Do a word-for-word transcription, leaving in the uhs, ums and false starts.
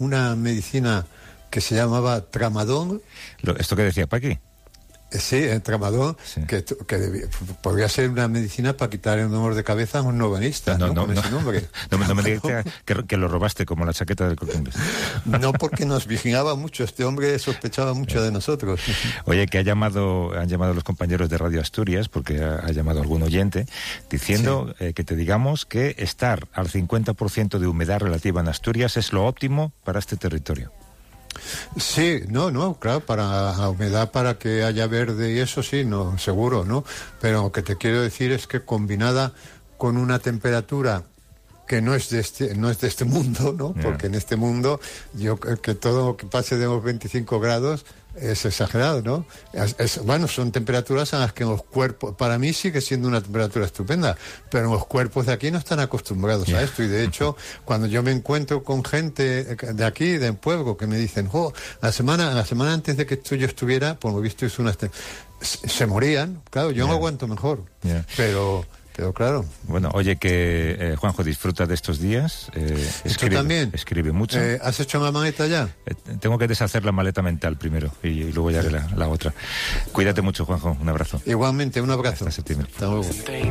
una medicina que se llamaba tramadol. Lo, ¿Esto que decía Paqui? Sí, el tramadol, sí. que, que debía, podría ser una medicina para quitar el dolor de cabeza a un novenista, ¿no? No, no, no, ese nombre. no, no me digas que, que lo robaste como la chaqueta del Corte Inglés. No, porque nos vigilaba mucho, este hombre sospechaba mucho de nosotros. Oye, que ha llamado, han llamado los compañeros de Radio Asturias, porque ha, ha llamado algún oyente, diciendo sí. eh, que te digamos que estar al cincuenta por ciento de humedad relativa en Asturias es lo óptimo para este territorio. Sí, no, no, claro, para la humedad, para que haya verde y eso sí, no, seguro, ¿no? Pero lo que te quiero decir es que combinada con una temperatura que no es de este, no es de este mundo, ¿no? Yeah. Porque en este mundo, yo que todo lo que pase de los veinticinco grados es exagerado, ¿no? Es, es, bueno, son temperaturas en las que los cuerpos, para mí sigue siendo una temperatura estupenda, pero los cuerpos de aquí no están acostumbrados yeah. a esto, y de hecho, cuando yo me encuentro con gente de aquí, del pueblo, que me dicen, oh, la semana, la semana antes de que esto yo estuviera, por lo visto hizo unas te- se, se morían, claro, yo yeah. no aguanto mejor, yeah. pero Pero claro. Bueno, oye, que eh, Juanjo, disfruta de estos días. Eh, escribe, también? Escribe mucho. Eh, ¿Has hecho la maleta ya? Eh, tengo que deshacer la maleta mental primero y, y luego ya la, la otra. Cuídate mucho, Juanjo. Un abrazo. Igualmente, un abrazo. Hasta septiembre. Hasta luego.